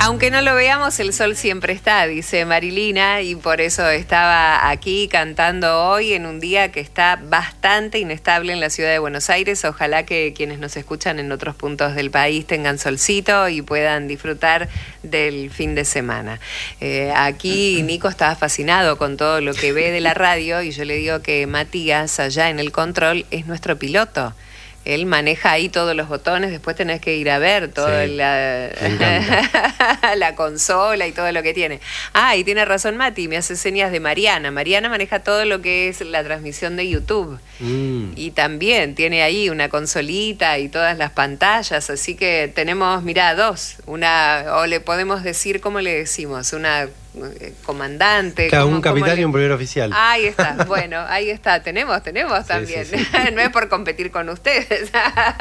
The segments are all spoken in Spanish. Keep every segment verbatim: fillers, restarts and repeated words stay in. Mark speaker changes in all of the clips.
Speaker 1: Aunque no lo veamos, el sol siempre está, dice Marilina, y por eso estaba aquí cantando hoy en un día que está bastante inestable en la ciudad de Buenos Aires. Ojalá que quienes nos escuchan en otros puntos del país tengan solcito y puedan disfrutar del fin de semana. Eh, aquí Nico estaba fascinado con todo lo que ve de la radio y yo le digo que Matías, allá en el control, es nuestro piloto. Él maneja ahí todos los botones, después tenés que ir a ver toda sí, la, la consola y todo lo que tiene. Ah, y tiene razón Mati, me hace señas de Mariana. Mariana maneja todo lo que es la transmisión de YouTube. Mm. Y también tiene ahí una consolita y todas las pantallas, así que tenemos, mirá, dos. Una, o le podemos decir, ¿cómo le decimos? Una comandante.
Speaker 2: Claro,
Speaker 1: ¿cómo,
Speaker 2: un capitán
Speaker 1: le...
Speaker 2: y un primer oficial.
Speaker 1: Ahí está, bueno, ahí está, tenemos, tenemos también. Sí, sí, sí. No es por competir con ustedes.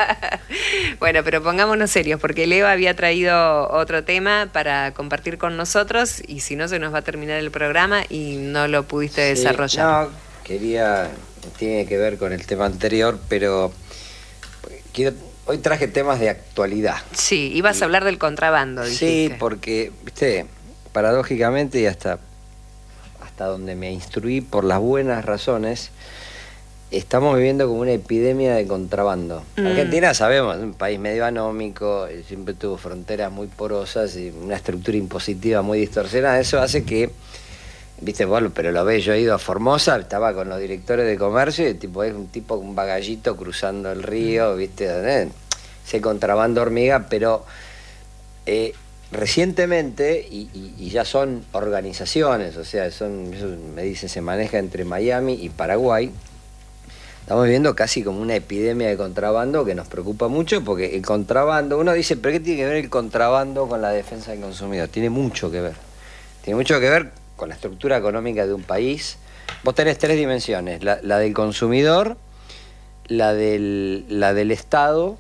Speaker 1: Bueno, pero pongámonos serios, porque Leo había traído otro tema para compartir con nosotros y si no se nos va a terminar el programa y no lo pudiste sí, desarrollar.
Speaker 3: No, quería, tiene que ver con el tema anterior, pero quiero, hoy traje temas de actualidad.
Speaker 1: Sí, ibas y, a hablar del contrabando, dijiste.
Speaker 3: Sí, porque, viste, paradójicamente y hasta, hasta donde me instruí por las buenas razones, estamos viviendo como una epidemia de contrabando. Mm. Argentina, sabemos, es un país medio anómico, siempre tuvo fronteras muy porosas y una estructura impositiva muy distorsionada. Eso hace que, viste, bueno, pero lo ves, yo he ido a Formosa, estaba con los directores de comercio y el tipo es un tipo con un bagallito cruzando el río, viste, ¿eh? Ese contrabando hormiga, pero... Eh, recientemente, y, y, y ya son organizaciones, o sea, son, eso me dicen, se maneja entre Miami y Paraguay, estamos viendo casi como una epidemia de contrabando que nos preocupa mucho, porque el contrabando, uno dice, ¿pero qué tiene que ver el contrabando con la defensa del consumidor? Tiene mucho que ver, tiene mucho que ver con la estructura económica de un país. Vos tenés tres dimensiones, la, la del consumidor, la del, la del Estado,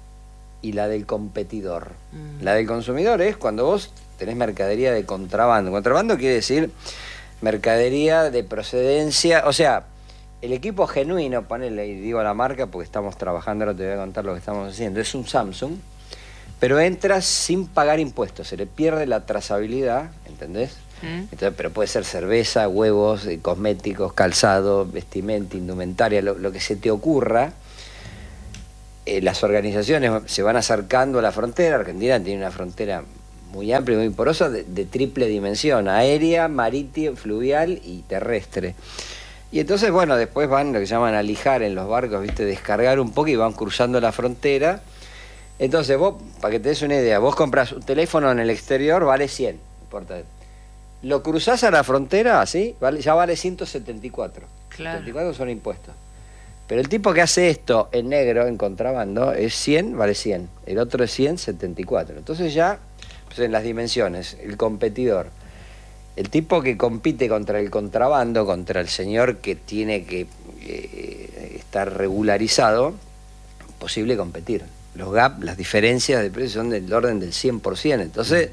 Speaker 3: y la del competidor. Mm. La del consumidor es cuando vos tenés mercadería de contrabando. Contrabando quiere decir mercadería de procedencia, o sea, el equipo genuino, ponele, y digo la marca porque estamos trabajando, ahora te voy a contar lo que estamos haciendo, es un Samsung, pero entra sin pagar impuestos, se le pierde la trazabilidad, ¿entendés? Mm. Entonces, pero puede ser cerveza, huevos, cosméticos, calzado, vestimenta, indumentaria, lo, lo que se te ocurra. Eh, las organizaciones se van acercando a la frontera. Argentina tiene una frontera muy amplia y muy porosa de, de triple dimensión, aérea, marítima, fluvial y terrestre. Y entonces, bueno, después van lo que llaman a lijar en los barcos, viste, descargar un poco y van cruzando la frontera. Entonces vos, para que te des una idea, vos compras un teléfono en el exterior, vale cien, no importa. Lo cruzás a la frontera, ¿sí? Vale, ya vale ciento setenta y cuatro. Claro. setenta y cuatro son impuestos. Pero el tipo que hace esto en negro, en contrabando, es cien, vale cien. El otro es cien, setenta y cuatro. Entonces ya, pues en las dimensiones, el competidor, el tipo que compite contra el contrabando, contra el señor que tiene que eh, estar regularizado, posible competir. Los gaps, las diferencias de precios son del orden del cien por ciento. Entonces,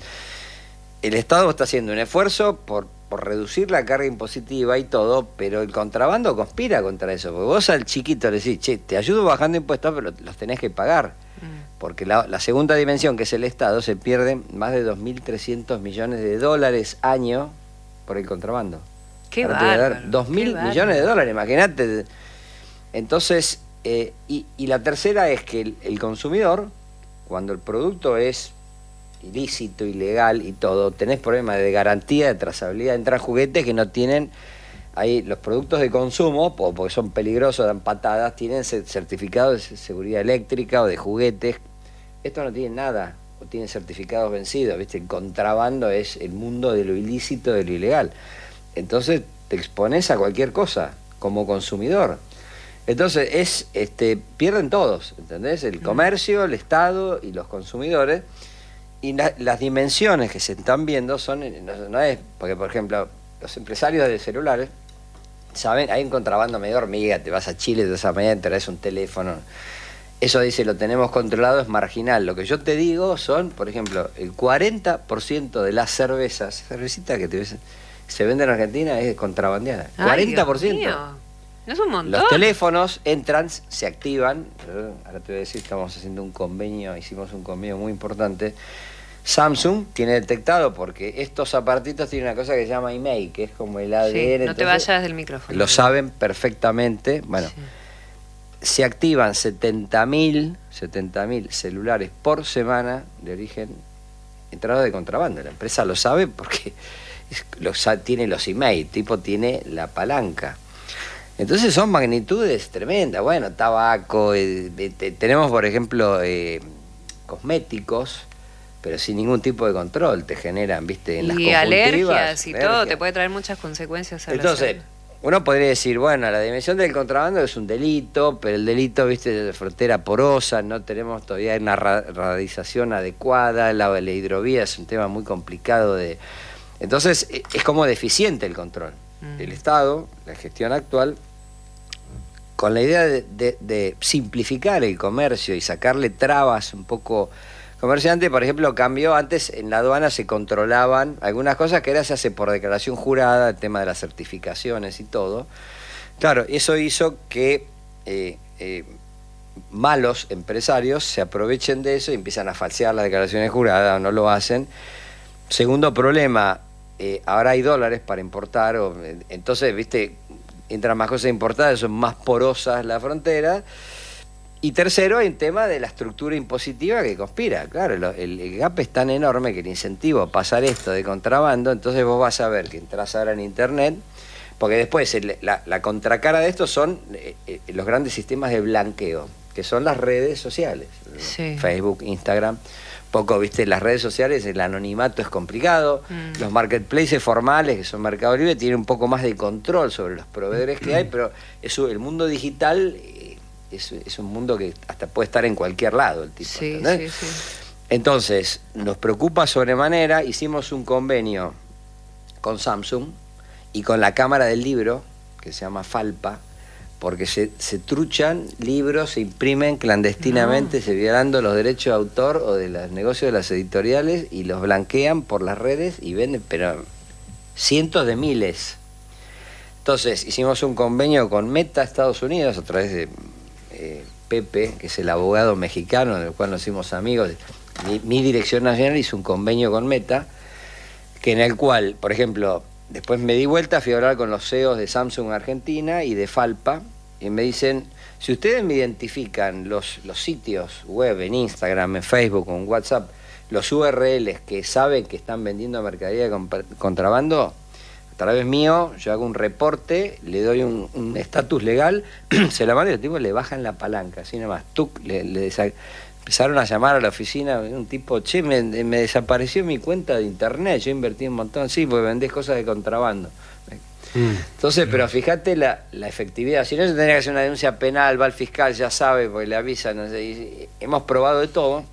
Speaker 3: el Estado está haciendo un esfuerzo por... por reducir la carga impositiva y todo, pero el contrabando conspira contra eso, porque vos al chiquito le decís, che, te ayudo bajando impuestos, pero los tenés que pagar, mm. porque la, la segunda dimensión, que es el Estado, se pierden más de dos mil trescientos millones de dólares año por el contrabando.
Speaker 1: ¡Qué bárbaro!
Speaker 3: dos mil millones de dólares, imagínate. Entonces, eh, y, y la tercera es que el, el consumidor, cuando el producto es ilícito, ilegal y todo, tenés problemas de garantía, de trazabilidad. Entran juguetes que no tienen, ahí los productos de consumo, porque son peligrosos, dan patadas, tienen certificados de seguridad eléctrica o de juguetes. Esto no tiene nada, o tienen certificados vencidos, ¿viste? El contrabando es el mundo de lo ilícito, de lo ilegal. Entonces te expones a cualquier cosa como consumidor. Entonces es, este, pierden todos, ¿entendés? El comercio, el Estado y los consumidores. Y la, las dimensiones que se están viendo son, no, no es, porque por ejemplo, los empresarios de celulares, saben, hay un contrabando medio hormiga, te vas a Chile, te vas a mañana, te traes un teléfono, eso dice, lo tenemos controlado, es marginal. Lo que yo te digo son, por ejemplo, el cuarenta por ciento de las cervezas, cervecitas que te, se venden en Argentina es contrabandeada,
Speaker 1: Ay,
Speaker 3: cuarenta por ciento.
Speaker 1: Dios mío. No es un montón.
Speaker 3: Los teléfonos entran, se activan, ahora te voy a decir, estamos haciendo un convenio, hicimos un convenio muy importante, Samsung tiene detectado, porque estos aparatitos tienen una cosa que se llama email, que es como el A D N.
Speaker 1: Sí, no te vayas del micrófono.
Speaker 3: Lo saben perfectamente. Bueno, sí. Se activan setenta mil celulares por semana de origen entrado de contrabando. La empresa lo sabe porque lo, tiene los email, tipo tiene la palanca. Entonces son magnitudes tremendas. Bueno, tabaco, eh, eh, tenemos por ejemplo eh, cosméticos, pero sin ningún tipo de control, te generan, viste, en las conjuntivas.
Speaker 1: Y alergias y
Speaker 3: alergia.
Speaker 1: todo, te puede traer muchas consecuencias a
Speaker 3: Entonces,
Speaker 1: la salud.
Speaker 3: Uno podría decir, bueno, la dimensión del contrabando es un delito, pero el delito, viste, de frontera porosa, no tenemos todavía una radialización adecuada, la, la hidrovía es un tema muy complicado de... Entonces, es como deficiente el control. Mm. El Estado, la gestión actual, con la idea de, de, de simplificar el comercio y sacarle trabas un poco... Comerciante, por ejemplo, cambió, antes en la aduana se controlaban algunas cosas que ahora se hace por declaración jurada, el tema de las certificaciones y todo. Claro, eso hizo que eh, eh, malos empresarios se aprovechen de eso y empiezan a falsear las declaraciones juradas o no lo hacen. Segundo problema, eh, ahora hay dólares para importar, o, entonces, viste, entran más cosas importadas, son más porosas las fronteras. Y tercero, hay un tema de la estructura impositiva que conspira. Claro, el, el gap es tan enorme que el incentivo a pasar esto de contrabando, entonces vos vas a ver que entras ahora en internet, porque después el, la, la contracara de esto son eh, eh, los grandes sistemas de blanqueo, que son las redes sociales, sí. Facebook, Instagram. Poco, viste, las redes sociales, el anonimato es complicado, mm. los marketplaces formales, que son Mercado Libre, tienen un poco más de control sobre los proveedores que hay, pero eso, el mundo digital... Es, es un mundo que hasta puede estar en cualquier lado el tipo.
Speaker 1: Sí, sí, sí.
Speaker 3: Entonces, nos preocupa sobremanera, hicimos un convenio con Samsung y con la Cámara del Libro, que se llama Falpa, porque se, se truchan libros, se imprimen clandestinamente, no. se violando los derechos de autor o de los negocios de las editoriales y los blanquean por las redes y venden, pero cientos de miles. Entonces, hicimos un convenio con Meta Estados Unidos a través de... Eh, Pepe, que es el abogado mexicano del cual nos hicimos amigos, mi, mi dirección nacional hizo un convenio con Meta, que en el cual, por ejemplo, después me di vuelta, fui a hablar con los C E Os de Samsung Argentina y de Falpa, y me dicen, si ustedes me identifican los, los sitios web en Instagram, en Facebook, en WhatsApp, los U R Ls que saben que están vendiendo mercadería de contrabando, a través mío, yo hago un reporte, le doy un estatus legal, se la mando y el tipo le bajan la palanca, así nomás, tuc, le, le empezaron a llamar a la oficina, un tipo, che, me, me desapareció mi cuenta de internet, yo invertí un montón, sí, porque vendés cosas de contrabando. Mm. Entonces, pero fíjate la, la efectividad, si no se tendría que hacer una denuncia penal, va al fiscal, ya sabe, porque le avisan, no sé, y hemos probado de todo.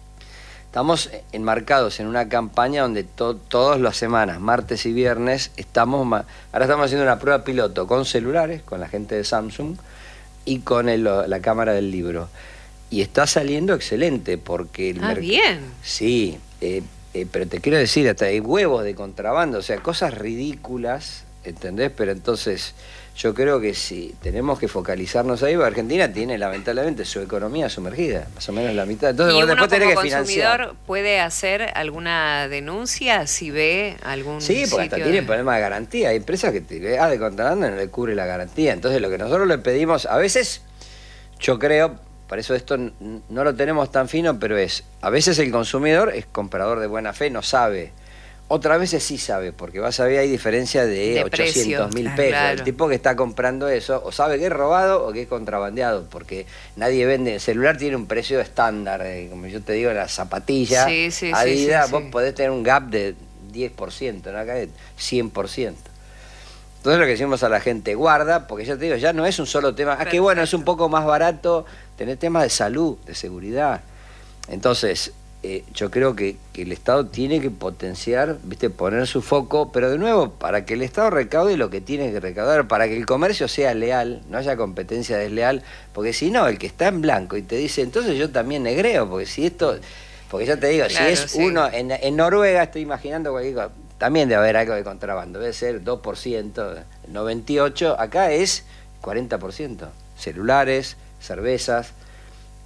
Speaker 3: Estamos enmarcados en una campaña donde to todas las semanas, martes y viernes, estamos ahora estamos haciendo una prueba piloto con celulares, con la gente de Samsung y con el, la Cámara del Libro. Y está saliendo excelente porque... El
Speaker 1: ah, bien.
Speaker 3: Sí, eh, eh, pero te quiero decir, hasta hay huevos de contrabando, o sea, cosas ridículas, ¿entendés? Pero entonces... Yo creo que sí, tenemos que focalizarnos ahí, porque Argentina tiene lamentablemente su economía sumergida, más o menos la mitad. Entonces,
Speaker 1: ¿Y
Speaker 3: vos
Speaker 1: uno
Speaker 3: después tenés
Speaker 1: como
Speaker 3: que
Speaker 1: consumidor
Speaker 3: financiar.
Speaker 1: puede hacer alguna denuncia si ve algún
Speaker 3: Sí, porque hasta
Speaker 1: sitio
Speaker 3: tiene
Speaker 1: de...
Speaker 3: problema de garantía. Hay empresas que te ah, de contrabando no le cubre la garantía. Entonces lo que nosotros le pedimos, a veces, yo creo, por eso esto no lo tenemos tan fino, pero es, a veces el consumidor es comprador de buena fe, no sabe. Otras veces sí sabe, porque vas a ver, hay diferencia de, de ochocientos mil pesos. Claro. El tipo que está comprando eso, o sabe que es robado o que es contrabandeado, porque nadie vende. El celular tiene un precio estándar, eh, como yo te digo, la zapatilla, sí, sí, Adidas, sí, sí, vos sí. podés tener un gap de diez por ciento, ¿no? Acá de cien por ciento. Entonces lo que decimos a la gente, guarda, porque ya te digo, ya no es un solo tema. Ah, que bueno, es un poco más barato tener temas de salud, de seguridad. Entonces... Eh, yo creo que, que el Estado tiene que potenciar, viste, poner su foco, pero de nuevo, para que el Estado recaude lo que tiene que recaudar, para que el comercio sea leal, no haya competencia desleal, porque si no, el que está en blanco y te dice, entonces yo también negreo, porque si esto, porque ya te digo, claro, si es sí. uno, en, en Noruega estoy imaginando cualquier cosa, también debe haber algo de contrabando, debe ser dos por ciento, noventa y ocho por ciento, acá es cuarenta por ciento, celulares, cervezas.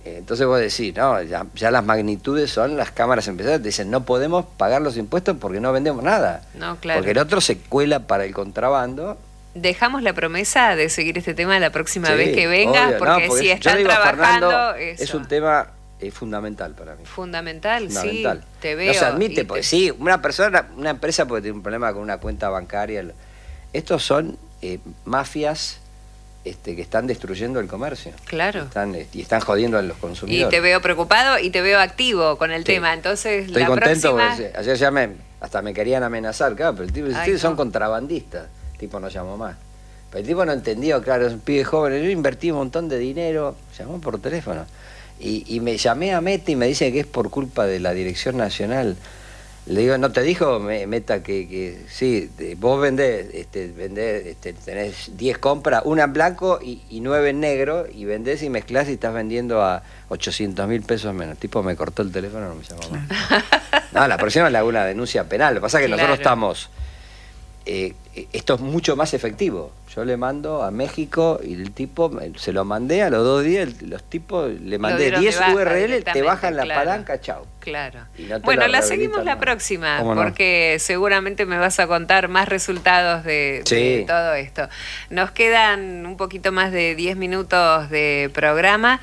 Speaker 3: Entonces vos decís, no, ya, ya las magnitudes son las cámaras empresariales, te dicen, no podemos pagar los impuestos porque no vendemos nada.
Speaker 1: No, claro.
Speaker 3: Porque el otro se cuela para el contrabando.
Speaker 1: Dejamos la promesa de seguir este tema la próxima
Speaker 3: Sí,
Speaker 1: vez que vengas,
Speaker 3: obvio,
Speaker 1: porque,
Speaker 3: no, porque
Speaker 1: si
Speaker 3: yo
Speaker 1: están
Speaker 3: le digo a
Speaker 1: trabajando...
Speaker 3: Fernando,
Speaker 1: eso.
Speaker 3: es un tema eh, fundamental para mí.
Speaker 1: Fundamental,
Speaker 3: Fundamental.
Speaker 1: sí, te veo.
Speaker 3: No se admite,
Speaker 1: y
Speaker 3: porque
Speaker 1: te...
Speaker 3: sí, una persona, una empresa puede tener un problema con una cuenta bancaria. Estos son eh, mafias este, que están destruyendo el comercio.
Speaker 1: Claro.
Speaker 3: Están, y están jodiendo a los consumidores.
Speaker 1: Y te veo preocupado y te veo activo con el
Speaker 3: Sí.
Speaker 1: tema. Entonces,
Speaker 3: Estoy
Speaker 1: la
Speaker 3: contento
Speaker 1: próxima...
Speaker 3: porque ayer ya me, hasta me querían amenazar, claro, pero el tipo,
Speaker 1: Ay,
Speaker 3: ustedes son
Speaker 1: no.
Speaker 3: contrabandistas. El tipo no llamó más. Pero el tipo no entendió, claro, es un pibe joven. Yo invertí un montón de dinero, llamó por teléfono. Y, y me llamé a Meta y me dice que es por culpa de la Dirección Nacional. Le digo, ¿no te dijo Meta que, que sí, vos vendés, este, vendés este, tenés diez compras, una en blanco y, y nueve en negro, y vendés y mezclás y estás vendiendo a ochocientos mil pesos menos? El tipo me cortó el teléfono, no me llamó más. No, la próxima le hago una denuncia penal. Lo que pasa es que
Speaker 1: Claro.
Speaker 3: nosotros estamos... Eh, esto es mucho más efectivo. Yo le mando a México y el tipo, se lo mandé a los dos días, los tipos, le mandé
Speaker 1: dieron
Speaker 3: diez
Speaker 1: de baja
Speaker 3: U R L, te
Speaker 1: directamente,
Speaker 3: bajan la
Speaker 1: claro.
Speaker 3: palanca, chao.
Speaker 1: Claro.
Speaker 3: Y no te
Speaker 1: Bueno,
Speaker 3: la
Speaker 1: la
Speaker 3: rehabilitan
Speaker 1: seguimos la
Speaker 3: más.
Speaker 1: próxima,
Speaker 3: ¿Cómo no?
Speaker 1: porque seguramente me vas a contar más resultados de,
Speaker 3: Sí.
Speaker 1: de todo esto. Nos quedan un poquito más de diez minutos de programa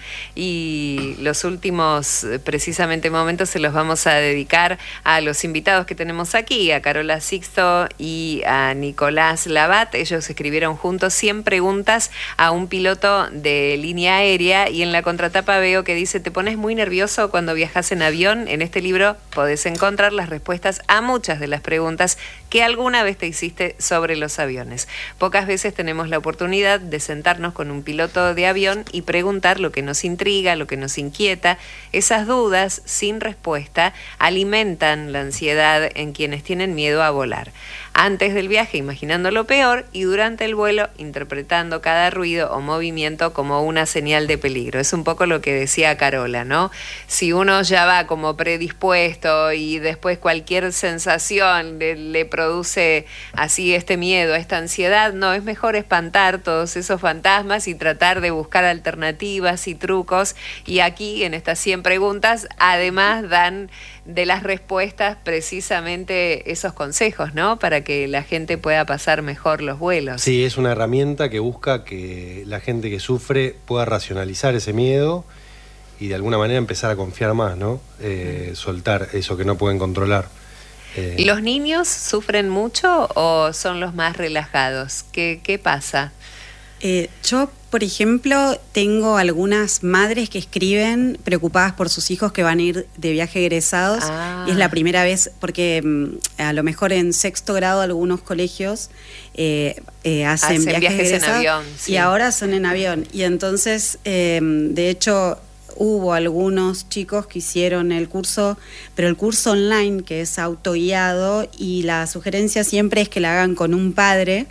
Speaker 1: y los últimos, eh, precisamente, momentos se los vamos a dedicar a los invitados que tenemos aquí, a Carola Sixto y a Nicolás Labat. Ellos escribieron juntos cien preguntas a un piloto de línea aérea, y en la contratapa veo que dice: ¿te pones muy nervioso cuando viajas en avión? En este libro podés encontrar las respuestas a muchas de las preguntas que alguna vez te hiciste sobre los aviones. Pocas veces tenemos la oportunidad de sentarnos con un piloto de avión y preguntar lo que nos intriga, lo que nos inquieta. Esas dudas sin respuesta alimentan la ansiedad en quienes tienen miedo a volar. Antes del viaje imaginando lo peor, y durante el vuelo interpretando cada ruido o movimiento como una señal de peligro. Es un poco lo que decía Carola, ¿no? Si uno ya va como predispuesto y después cualquier sensación le, le produce así este miedo, esta ansiedad, no, es mejor espantar todos esos fantasmas y tratar de buscar alternativas y trucos. Y aquí, en estas cien preguntas, además dan de las respuestas precisamente esos consejos, ¿no? Para que la gente pueda pasar mejor los vuelos.
Speaker 2: Sí, es una herramienta que busca que la gente que sufre pueda racionalizar ese miedo y de alguna manera empezar a confiar más, ¿no? Eh, soltar eso que no pueden controlar. Eh,
Speaker 1: ¿Los niños sufren mucho o son los más relajados? ¿Qué, qué pasa?
Speaker 4: Eh, yo, por ejemplo, tengo algunas madres que escriben preocupadas por sus hijos que van a ir de viaje egresados,
Speaker 1: Ah.
Speaker 4: y es la primera vez, porque mm, a lo mejor en sexto grado algunos colegios eh, eh, hacen,
Speaker 1: Hacen
Speaker 4: viajes,
Speaker 1: viajes en
Speaker 4: egresados,
Speaker 1: avión, sí.
Speaker 4: y ahora son en avión. Y entonces, eh, de hecho, hubo algunos chicos que hicieron el curso, pero el curso online, que es autoguiado, y la sugerencia siempre es que la hagan con un padre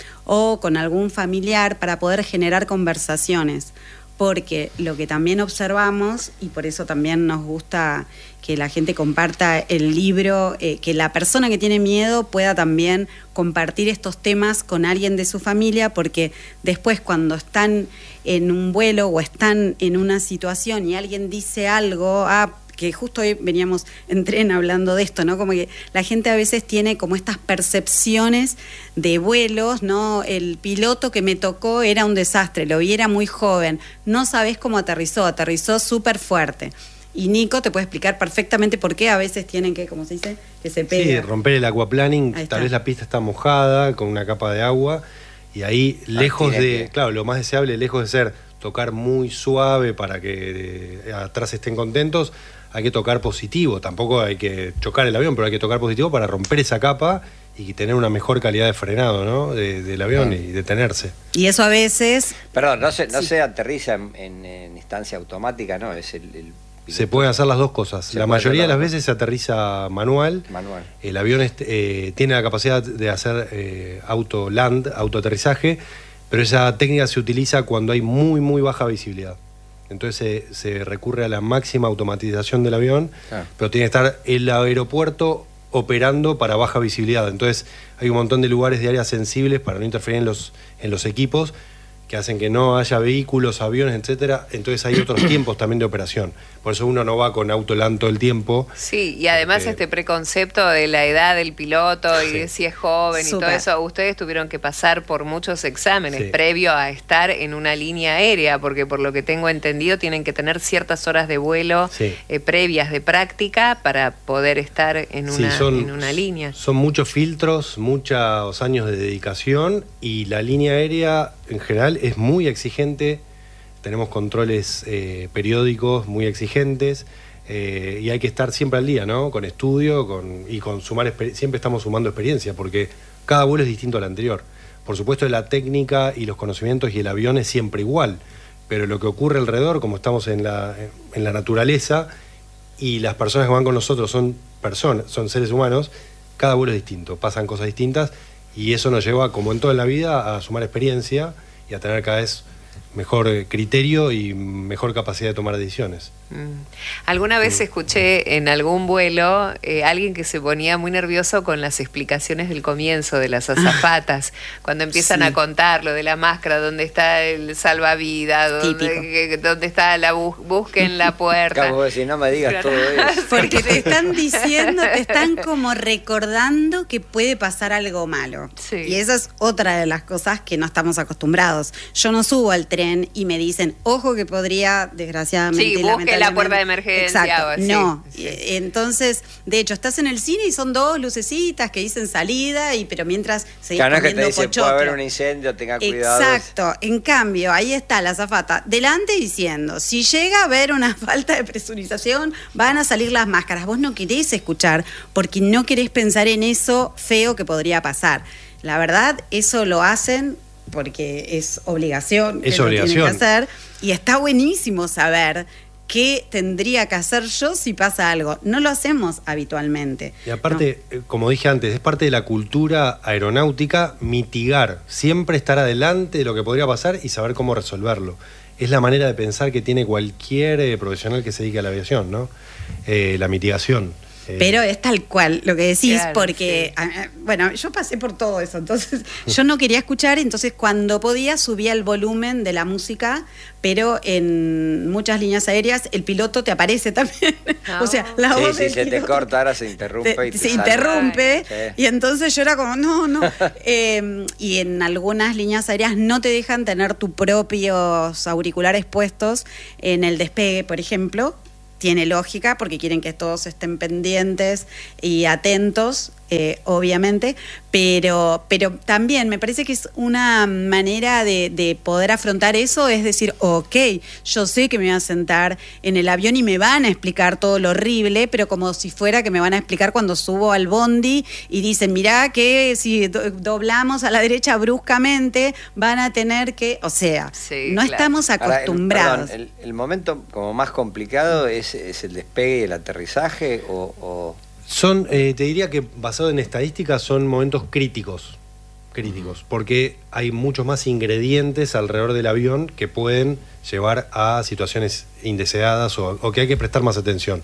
Speaker 4: o con algún familiar para poder generar conversaciones, porque lo que también observamos, y por eso también nos gusta que la gente comparta el libro, eh, que la persona que tiene miedo pueda también compartir estos temas con alguien de su familia, porque después cuando están en un vuelo o están en una situación y alguien dice algo, ah, que justo hoy veníamos en tren hablando de esto, ¿no? Como que la gente a veces tiene como estas percepciones de vuelos, ¿no? El piloto que me tocó era un desastre, lo vi, era muy joven, no sabés cómo aterrizó, aterrizó súper fuerte. Y Nico te puede explicar perfectamente por qué a veces tienen que, ¿cómo se dice? Que se pega.
Speaker 2: Sí, romper el aquaplaning,
Speaker 4: Ahí
Speaker 2: tal
Speaker 4: está.
Speaker 2: vez la pista está mojada con una capa de agua y ahí lejos
Speaker 3: tiene
Speaker 2: de,
Speaker 3: que-
Speaker 2: claro, lo más deseable, lejos de ser tocar muy suave para que eh, atrás estén contentos, hay que tocar positivo, tampoco hay que chocar el avión, pero hay que tocar positivo para romper esa capa y tener una mejor calidad de frenado, ¿no? De- del avión
Speaker 3: Ah.
Speaker 2: y detenerse.
Speaker 4: Y eso a veces...
Speaker 3: Perdón, no se, no
Speaker 4: Sí.
Speaker 3: se aterriza en, en- en instancia automática, no, es el, el
Speaker 2: Se pueden hacer las dos cosas.
Speaker 3: Se
Speaker 2: La
Speaker 3: puede
Speaker 2: mayoría de
Speaker 3: hacer
Speaker 2: las
Speaker 3: las dos.
Speaker 2: veces se aterriza manual.
Speaker 3: manual.
Speaker 2: El avión es- eh, tiene la capacidad de hacer eh, auto-land, autoaterrizaje, pero esa técnica se utiliza cuando hay muy, muy baja visibilidad. Entonces se, se recurre a la máxima automatización del avión,
Speaker 3: Ah.
Speaker 2: pero tiene que estar el aeropuerto operando para baja visibilidad. Entonces hay un montón de lugares de áreas sensibles para no interferir en los, en los equipos, que que hacen que no haya vehículos, aviones, etcétera. Entonces hay otros tiempos también de operación. Por eso uno no va con auto LAN todo el tiempo.
Speaker 1: Sí, y además
Speaker 2: porque...
Speaker 1: este preconcepto de la edad del piloto y
Speaker 2: Sí.
Speaker 1: de si es joven
Speaker 4: Súper.
Speaker 1: y todo eso, ustedes tuvieron que pasar por muchos exámenes
Speaker 2: Sí.
Speaker 1: previo a estar en una línea aérea, porque por lo que tengo entendido tienen que tener ciertas horas de vuelo
Speaker 2: Sí.
Speaker 1: eh, previas de práctica para poder estar en
Speaker 2: Sí,
Speaker 1: una,
Speaker 2: son,
Speaker 1: en una línea.
Speaker 2: Son muchos filtros, muchos años de dedicación, y la línea aérea en general es muy exigente. Tenemos controles eh, periódicos muy exigentes, eh, y hay que estar siempre al día, ¿no? Con estudio con, y con sumar, siempre estamos sumando experiencia, porque cada vuelo es distinto al anterior. Por supuesto, la técnica y los conocimientos y el avión es siempre igual, pero lo que ocurre alrededor, como estamos en la, en la naturaleza, y las personas que van con nosotros son personas, son seres humanos, cada vuelo es distinto, pasan cosas distintas, y eso nos lleva, como en toda la vida, a sumar experiencia y a tener cada vez mejor criterio y mejor capacidad de tomar decisiones.
Speaker 1: Mm. Alguna vez escuché en algún vuelo eh, alguien que se ponía muy nervioso con las explicaciones del comienzo de las azafatas, cuando empiezan
Speaker 4: sí.
Speaker 1: a contar lo de la máscara, dónde está el salvavidas, dónde,
Speaker 4: Típico.
Speaker 1: que- dónde está la bus busquen la puerta.
Speaker 3: Acabo de decir, no me digas todo eso.
Speaker 4: Porque te están diciendo, te están como recordando que puede pasar algo malo.
Speaker 1: Sí.
Speaker 4: Y esa es otra de las cosas que no estamos acostumbrados. Yo no subo al tren y me dicen, ojo que podría, desgraciadamente...
Speaker 1: Sí,
Speaker 4: y
Speaker 1: busque la
Speaker 4: lamentablemente-
Speaker 1: puerta de emergencia
Speaker 4: Exacto,
Speaker 1: o así.
Speaker 4: no.
Speaker 1: Sí.
Speaker 4: Y- Entonces, de hecho, estás en el cine y son dos lucecitas que dicen salida, y pero mientras seguís
Speaker 3: Claro, no es que te
Speaker 4: comiendo
Speaker 3: dice,
Speaker 4: pochoclo.
Speaker 3: puede haber un incendio, tenga cuidado.
Speaker 4: Exacto. En cambio, ahí está la azafata delante diciendo, si llega a haber una falta de presurización, van a salir las máscaras. Vos no querés escuchar porque no querés pensar en eso feo que podría pasar. La verdad, eso lo hacen porque es obligación.
Speaker 2: Es
Speaker 4: que lo tienen
Speaker 2: obligación.
Speaker 4: que hacer, y está buenísimo saber qué tendría que hacer yo si pasa algo. No lo hacemos habitualmente.
Speaker 2: Y aparte, eh, como dije antes, es parte de la cultura aeronáutica mitigar, siempre estar adelante de lo que podría pasar y saber cómo resolverlo. Es la manera de pensar que tiene cualquier eh, profesional que se dedique a la aviación, ¿no? Eh, la mitigación. Eh,
Speaker 4: Pero es tal cual lo que decís,
Speaker 1: Claro,
Speaker 4: porque,
Speaker 1: sí.
Speaker 4: ah, bueno, yo pasé por todo eso, entonces yo no quería escuchar, entonces cuando podía subía el volumen de la música, pero en muchas líneas aéreas el piloto te aparece también.
Speaker 1: Ah.
Speaker 4: O sea, la
Speaker 3: Sí,
Speaker 4: voz
Speaker 3: sí,
Speaker 4: del
Speaker 3: se te
Speaker 4: piloto
Speaker 3: corta, ahora se interrumpe
Speaker 4: te-
Speaker 3: y te
Speaker 4: se
Speaker 3: sale.
Speaker 4: interrumpe,
Speaker 3: Sí.
Speaker 4: y entonces yo era como, no, no. Eh, y en algunas líneas aéreas no te dejan tener tus propios auriculares puestos en el despegue, por ejemplo. Tiene lógica porque quieren que todos estén pendientes y atentos, eh, obviamente, pero, pero también me parece que es una manera de, de poder afrontar eso, es decir, ok, yo sé que me voy a sentar en el avión y me van a explicar todo lo horrible, pero como si fuera que me van a explicar cuando subo al bondi y dicen, mirá que si do- doblamos a la derecha bruscamente van a tener que, o sea,
Speaker 1: Sí,
Speaker 4: no
Speaker 1: claro.
Speaker 4: estamos
Speaker 3: Ahora, el-
Speaker 4: acostumbrados.
Speaker 3: perdón, el, el momento como más complicado es, es el despegue y el aterrizaje o, o-
Speaker 2: Son, eh, te diría que basado en estadísticas, son momentos críticos, críticos, porque hay muchos más ingredientes alrededor del avión que pueden llevar a situaciones indeseadas o, o que hay que prestar más atención.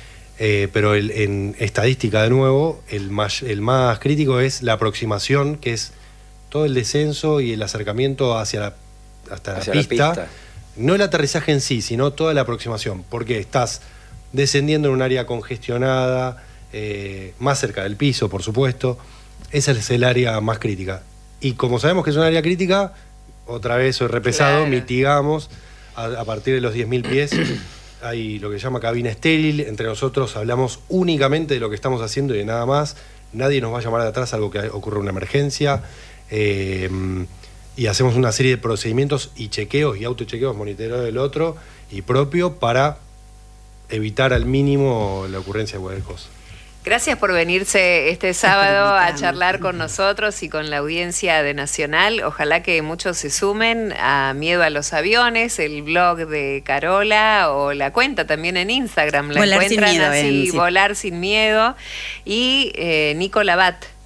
Speaker 2: Eh, pero el- en estadística, de nuevo, el más, el más crítico es la aproximación, que es todo el descenso y el acercamiento hacia la, hasta
Speaker 3: Hacia
Speaker 2: la
Speaker 3: la
Speaker 2: pista.
Speaker 3: pista.
Speaker 2: No el aterrizaje en sí, sino toda la aproximación, porque estás descendiendo en un área congestionada, eh, más cerca del piso, por supuesto. Esa es el área más crítica. Y como sabemos que es un área crítica, otra vez soy repesado,
Speaker 1: Claro.
Speaker 2: mitigamos a, a partir de los diez mil pies. Hay lo que se llama cabina estéril. Entre nosotros hablamos únicamente de lo que estamos haciendo y de nada más. Nadie nos va a llamar de atrás algo que ocurra una emergencia. Eh, y hacemos una serie de procedimientos y chequeos y autochequeos, monitoreo del otro y propio para evitar al mínimo la ocurrencia de cualquier cosa.
Speaker 1: Gracias por venirse este sábado a
Speaker 4: invitando.
Speaker 1: charlar con nosotros y con la audiencia de Nacional. Ojalá que muchos se sumen a Miedo a los Aviones, el blog de Carola o la cuenta también en Instagram. La
Speaker 4: Volar sin
Speaker 1: encuentran
Speaker 4: miedo,
Speaker 1: así,
Speaker 4: en- sí.
Speaker 1: Volar sin Miedo. Y eh, Nico Labat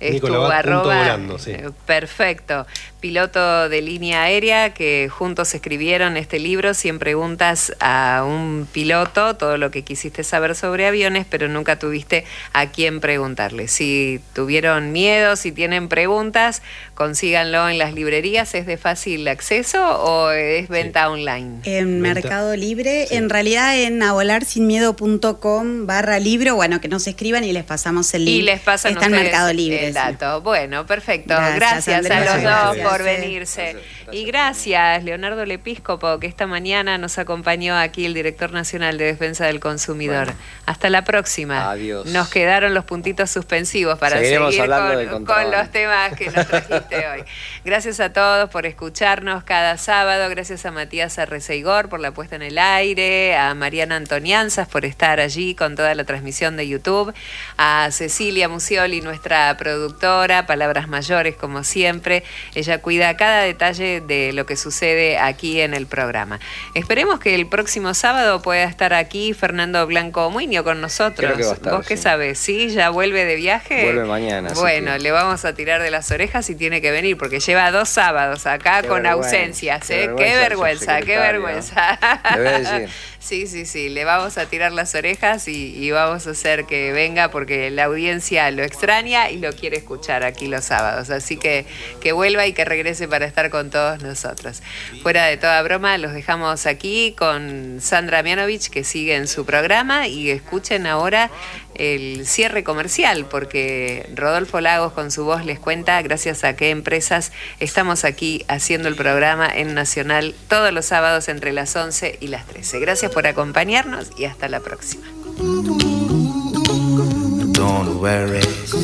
Speaker 1: Es tu
Speaker 2: Nicolabat punto
Speaker 1: arroba.
Speaker 2: volando, sí.
Speaker 1: Perfecto. Piloto de línea aérea que juntos escribieron este libro, cien preguntas a un piloto, todo lo que quisiste saber sobre aviones, pero nunca tuviste a quién preguntarle. Si tuvieron miedo, si tienen preguntas, consíganlo en las librerías. ¿Es de fácil acceso o es venta
Speaker 2: Sí.
Speaker 1: online?
Speaker 4: En
Speaker 2: Venta.
Speaker 4: Mercado Libre,
Speaker 2: Sí.
Speaker 4: en realidad en avolarsinmiedo punto com barra libro, bueno, que nos escriban y les pasamos el link.
Speaker 1: Y les pasan
Speaker 4: Está en
Speaker 1: ustedes
Speaker 4: Mercado Libre.
Speaker 1: el
Speaker 4: sí.
Speaker 1: dato. Bueno, perfecto.
Speaker 4: Gracias,
Speaker 1: Gracias,
Speaker 4: Andrea.
Speaker 1: a los
Speaker 2: Gracias.
Speaker 1: dos por
Speaker 4: Gracias.
Speaker 1: venirse.
Speaker 3: Gracias, gracias.
Speaker 1: Y gracias, Leonardo Lepíscopo, que esta mañana nos acompañó aquí, el director nacional de Defensa del Consumidor.
Speaker 3: Bueno.
Speaker 1: Hasta la próxima.
Speaker 3: Adiós.
Speaker 1: Nos quedaron los puntitos suspensivos para
Speaker 3: Seguiremos
Speaker 1: seguir
Speaker 3: hablando de
Speaker 1: con, con
Speaker 3: contrabando.
Speaker 1: los temas que nos trajiste hoy. Gracias a todos por escucharnos cada sábado. Gracias a Matías Arreceigor por la puesta en el aire, a Mariana Antonianzas por estar allí con toda la transmisión de YouTube, a Cecilia Musioli, nuestra productora, palabras mayores como siempre. Ella cuida cada detalle de lo que sucede aquí en el programa. Esperemos que el próximo sábado pueda estar aquí Fernando Blanco Muño con nosotros.
Speaker 3: Creo que va a estar,
Speaker 1: ¿Vos qué
Speaker 3: sí.
Speaker 1: sabés? ¿Sí? ¿Ya vuelve de viaje?
Speaker 3: Vuelve mañana, así
Speaker 1: Bueno,
Speaker 3: que-
Speaker 1: le vamos a tirar de las orejas y tiene que venir, porque lleva dos sábados acá
Speaker 3: Qué
Speaker 1: con
Speaker 3: vergüenza,
Speaker 1: ausencias.
Speaker 3: qué
Speaker 1: ¿eh? Qué
Speaker 3: vergüenza,
Speaker 1: vergüenza, qué vergüenza.
Speaker 3: Le voy a decir.
Speaker 1: Sí, sí, sí, le vamos a tirar las orejas y, y vamos a hacer que venga porque la audiencia lo extraña y lo quiere escuchar aquí los sábados. Así que que vuelva y que regrese para estar con todos nosotros. Fuera de toda broma, los dejamos aquí con Sandra Mianovich, que sigue en su programa, y escuchen ahora el cierre comercial, porque Rodolfo Lagos con su voz les cuenta gracias a qué empresas estamos aquí haciendo el programa en Nacional todos los sábados entre las once y las trece. Gracias por acompañarnos y hasta la próxima.
Speaker 5: Don't worry.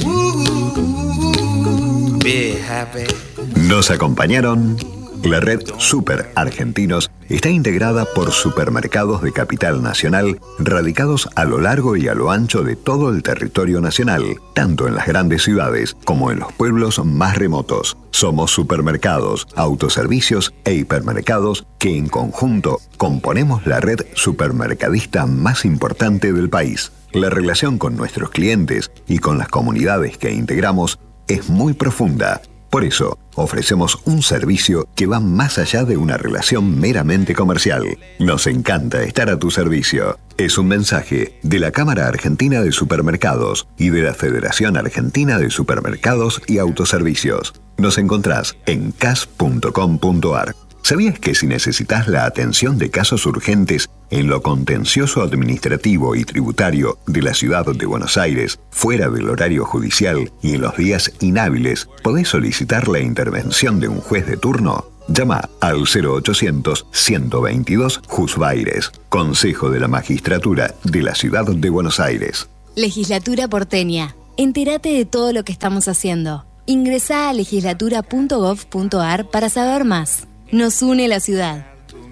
Speaker 5: Be happy.
Speaker 6: Nos acompañaron. La red Super Argentinos está integrada por supermercados de capital nacional radicados a lo largo y a lo ancho de todo el territorio nacional, tanto en las grandes ciudades como en los pueblos más remotos. Somos supermercados, autoservicios e hipermercados que en conjunto componemos la red supermercadista más importante del país. La relación con nuestros clientes y con las comunidades que integramos es muy profunda. Por eso, ofrecemos un servicio que va más allá de una relación meramente comercial. Nos encanta estar a tu servicio. Es un mensaje de la Cámara Argentina de Supermercados y de la Federación Argentina de Supermercados y Autoservicios. Nos encontrás en c a s punto com punto a r. ¿Sabías que si necesitas la atención de casos urgentes en lo contencioso administrativo y tributario de la ciudad de Buenos Aires, fuera del horario judicial y en los días inhábiles, podés solicitar la intervención de un juez de turno? Llama al cero ochocientos, ciento veintidós, Jusbaires, Consejo de la Magistratura de la Ciudad de Buenos Aires.
Speaker 7: Legislatura porteña. Entérate de todo lo que estamos haciendo. Ingresá a legislatura punto gov punto a r para saber más. Nos une la ciudad.